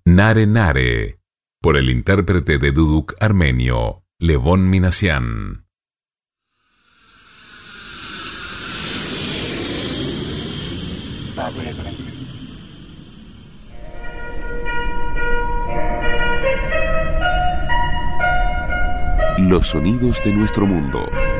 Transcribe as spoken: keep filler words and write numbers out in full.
Nare Nare, por el intérprete de duduk armenio, Levon Minasian. Los sonidos de nuestro mundo.